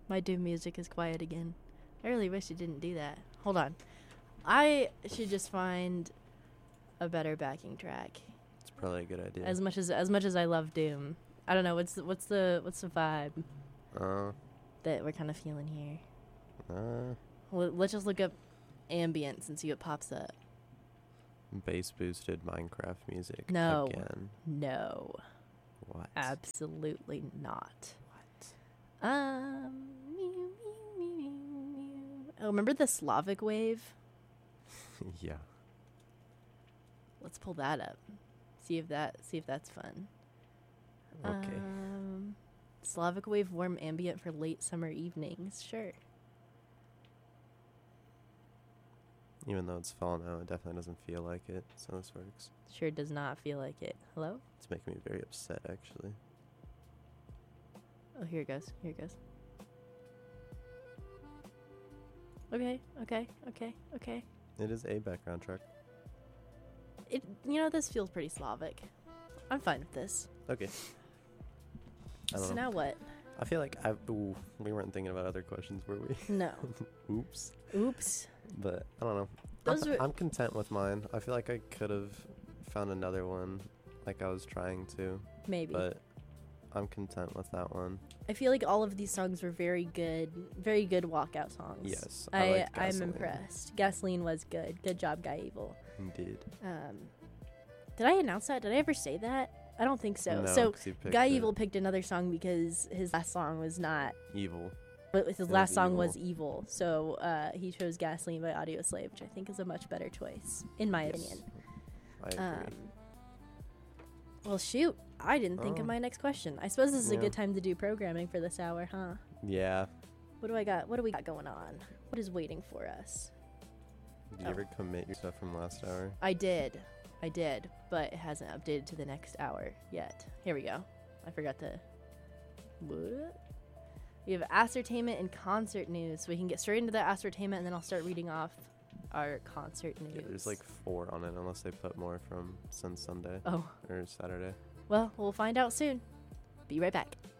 My Doom music is quiet again. I really wish it didn't do that. Hold on. I should just find a better backing track. It's probably a good idea. As much as I love Doom, I don't know what's the vibe that we're kind of feeling here. Let's just look up ambience and see what pops up. Bass boosted Minecraft music. No. Again. No. What? Absolutely not. What? Oh, remember the Slavic wave? Yeah. Let's pull that up. See if that's fun. Okay. Slavic wave warm ambient for late summer evenings. Sure. Even though it's fall now, it definitely doesn't feel like it. So this works. Sure does not feel like it. Hello? It's making me very upset, actually. Oh, here it goes. Here it goes. Okay. It is a background track. This feels pretty Slavic. I'm fine with this. Okay. I don't So know. now what? I feel like we weren't thinking about other questions, were we? No. Oops. But I don't know. I'm content with mine. I feel like I could have found another one, like I was trying to. Maybe. But I'm content with that one. I feel like all of these songs were very good walkout songs. Yes, I'm Gasoline. impressed. Gasoline was good. Good job, Guy Evil. Indeed. Did I announce that? Did I ever say that? I don't think so. No, So 'cause you picked Guy it. Evil picked another song because his last song was not. Evil. But his was last song evil. was Evil. So he chose Gasoline by Audioslave, which I think is a much better choice, in my Yes. opinion. I agree. Well, shoot. I didn't think of Oh. my next question. I suppose this is a Yeah. good time to do programming for this hour, huh? Yeah. What do I got? What do we got going on? What is waiting for us? Did you Oh. ever commit your stuff from last hour? I did, but it hasn't updated to the next hour yet. Here we go. I forgot to. What? We have ascertainment and concert news, so we can get straight into the ascertainment, and then I'll start reading off our concert news. Yeah, there's like 4 on it, unless they put more from since Sunday Oh, or Saturday. well, we'll find out soon. Be right back.